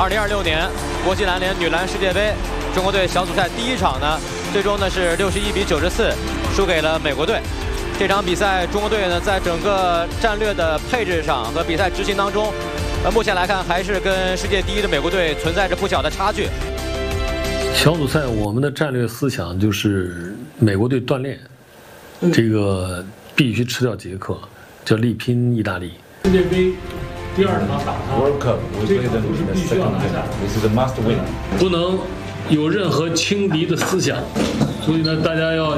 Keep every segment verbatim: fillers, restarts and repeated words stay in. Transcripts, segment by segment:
二零二六年国际篮联女篮世界杯，中国队小组赛第一场呢，最终呢是六十一比九十四输给了美国队。这场比赛，中国队呢在整个战略的配置上和比赛执行当中，呃，目前来看还是跟世界第一的美国队存在着不小的差距。 小组赛我们的战略思想就是美国队锻炼，嗯、这个必须吃掉捷克，叫力拼意大利。 世界杯第二场打他 ，World Cup， 这场都是必须要拿下 ，This is a must win， 不能有任何轻敌的思想，所以呢，大家要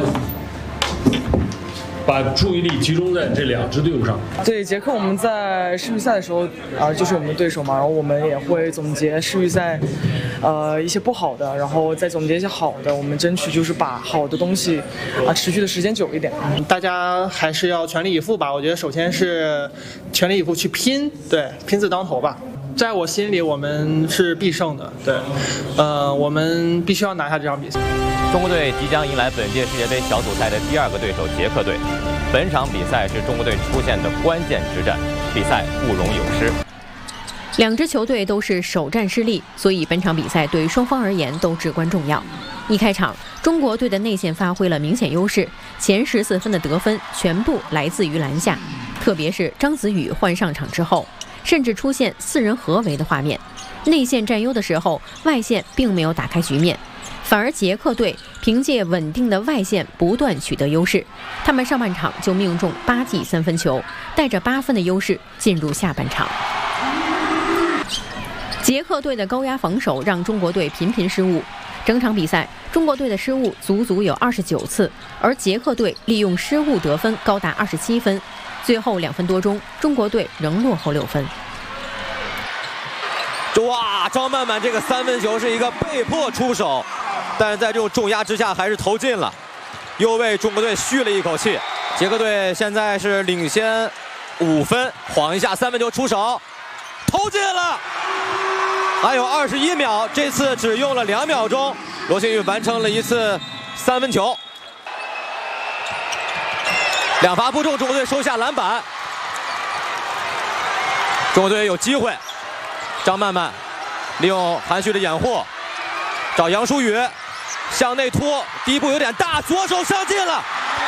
把注意力集中在这两支队伍上。 对，捷克我们在世预赛的时候啊、呃，就是我们的对手嘛，然后我们也会总结世预赛，呃，一些不好的，然后再总结一些好的，我们争取就是把好的东西啊、呃、持续的时间久一点。 大家还是要全力以赴吧，我觉得首先是全力以赴去拼，对，拼字当头吧。在我心里，我们是必胜的，对，呃，我们必须要拿下这场比赛。 中国队即将迎来本届世界杯小组赛的第二个对手捷克队，本场比赛是中国队出现的关键之战，比赛不容有失。 两支球队都是首战失利，所以本场比赛对双方而言都至关重要。一开场，中国队的内线发挥了明显优势，前十四分的得分全部来自于篮下，特别是张子宇换上场之后，甚至出现四人合围的画面。内线占优的时候，外线并没有打开局面，反而捷克队凭借稳定的外线不断取得优势，他们上半场就命中八记三分球，带着八分的优势进入下半场。捷克队的高压防守让中国队频频失误，整场比赛中国队的失误足足有二十九次，而捷克队利用失误得分高达二十七分，最后两分多钟，中国队仍落后六分。 哇，张曼曼这个三分球是一个被迫出手，但是在这种重压之下还是投进了，又为中国队续了一口气。捷克队现在是领先五分，晃一下三分球出手，投进了。还有二十一秒，这次只用了两秒钟，罗星宇完成了一次三分球，两罚不中，中国队收下篮板。中国队有机会，张曼曼利用韩旭的掩护，找杨舒雨向内拖，第一步有点大，左手上进了。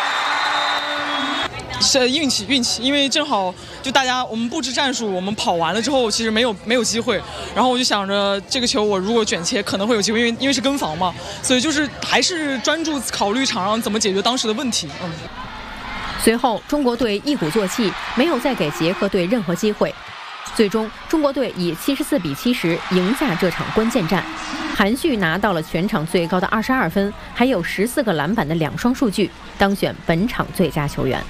是运气，运气，因为正好就大家我们布置战术，我们跑完了之后，其实没有没有机会，然后我就想着这个球我如果卷切可能会有机会，因为因为是跟防嘛，所以就是还是专注考虑场上怎么解决当时的问题。嗯。 随后，中国队一鼓作气，没有再给捷克队任何机会。最终，中国队以七十四比七十赢下这场关键战。韩旭拿到了全场最高的二十二分，还有十四个篮板的两双数据，当选本场最佳球员。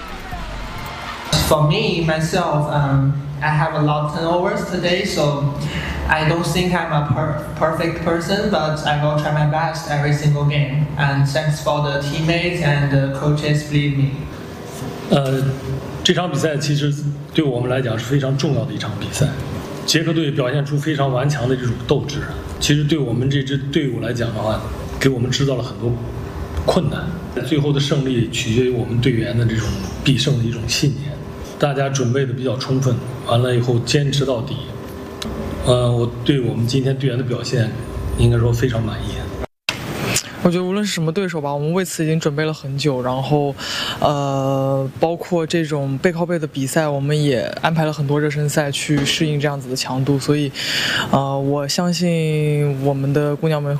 For me, myself, um, I have a lot of turnovers today, so I don't think I'm a per perfect person, but I will try my best every single game. And thanks for the teammates and the coaches believe me. 呃，这场比赛其实对我们来讲是非常重要的一场比赛。捷克队表现出非常顽强的这种斗志，其实对我们这支队伍来讲的话，给我们制造了很多困难。最后的胜利取决于我们队员的这种必胜的一种信念。大家准备的比较充分，完了以后坚持到底。呃，我对我们今天队员的表现，应该说非常满意。 我觉得无论是什么对手吧，我们为此已经准备了很久，然后，呃，包括这种背靠背的比赛，我们也安排了很多热身赛去适应这样子的强度，所以，呃，我相信我们的姑娘们